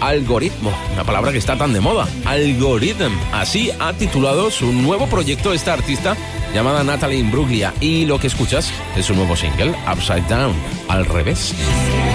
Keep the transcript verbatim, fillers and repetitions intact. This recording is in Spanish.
algoritmo, una palabra que está tan de moda, algorithm. Así ha titulado su nuevo proyecto esta artista llamada Natalie Imbruglia, y lo que escuchas es su nuevo single, Upside Down, al revés.